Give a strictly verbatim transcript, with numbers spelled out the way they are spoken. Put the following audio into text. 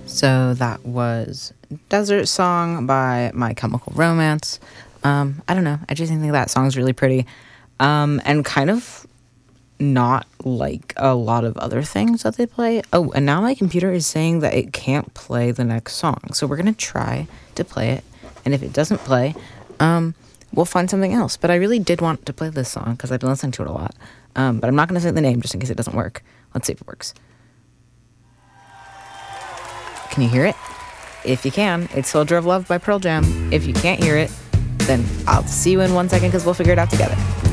So that was Desert Song by My Chemical Romance. Um, I don't know. I just think that song's really pretty. Um, and kind of not like a lot of other things that they play. Oh, and now my computer is saying that it can't play the next song. So we're going to try to play it. And if it doesn't play, um, we'll find something else. But I really did want to play this song because I've been listening to it a lot. Um, but I'm not going to say the name just in case it doesn't work. Let's see if it works. Can you hear it? If you can, it's Soldier of Love by Pearl Jam. If you can't hear it, then I'll see you in one second because we'll figure it out together.